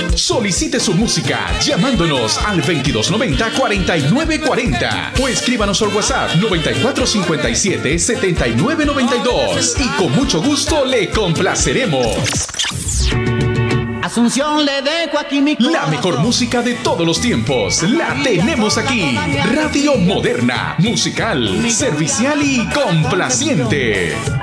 Solicite su música llamándonos al 2290-4940 o escríbanos al WhatsApp 9457-7992 y con mucho gusto le complaceremos. Asunción, le dejo aquí mi corazón. La mejor música de todos los tiempos la tenemos aquí. Radio Moderna, musical, servicial y complaciente.